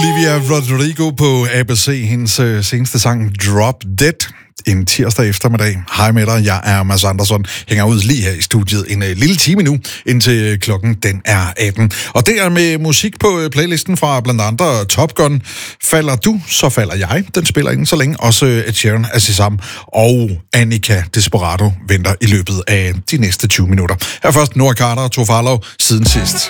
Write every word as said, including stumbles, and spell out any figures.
Olivia Rodrigo på A B C, hendes øh, seneste sang Drop Dead. En tirsdag eftermiddag. Hej med dig, jeg er Mads Andersson. Hænger ud lige her i studiet en øh, lille time nu, indtil klokken den er atten. Og det er med musik på øh, playlisten fra blandt andre Top Gun. Falder du, så falder jeg. Den spiller ingen så længe. Også øh, Ed Sheeran, Azizam og Annika Desperado venter i løbet af de næste tyve minutter. Her først Noah Carter og Tove Lo siden sidst.